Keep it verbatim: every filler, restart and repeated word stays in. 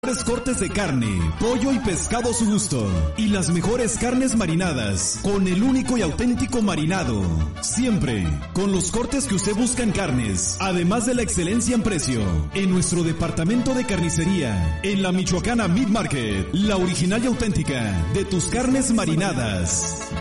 Mejores cortes de carne, pollo y pescado a su gusto. Y las mejores carnes marinadas, con el único y auténtico marinado. Siempre, con los cortes que usted busca en carnes, además de la excelencia en precio. En nuestro departamento de carnicería, en la Michoacana Meat Market, la original y auténtica de tus carnes marinadas.